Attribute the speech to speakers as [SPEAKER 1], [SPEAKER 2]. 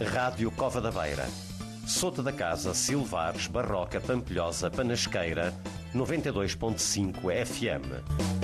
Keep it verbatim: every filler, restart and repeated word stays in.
[SPEAKER 1] Rádio Cova da Beira. Soto da Casa, Silvares, Barroca, Pampilhosa, Panasqueira, noventa e dois ponto cinco F M.